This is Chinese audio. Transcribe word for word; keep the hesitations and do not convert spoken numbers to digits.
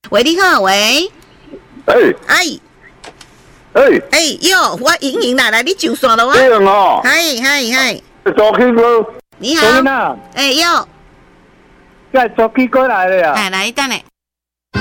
喂，你好，喂， 哎哎哎， 哎哟，我莹莹啦，来你上线了哇， 这样哦， 嗨嗨嗨， 早起哥， 你好昨，天啊， 哎哟， 在昨天过来了呀。 哎来等下。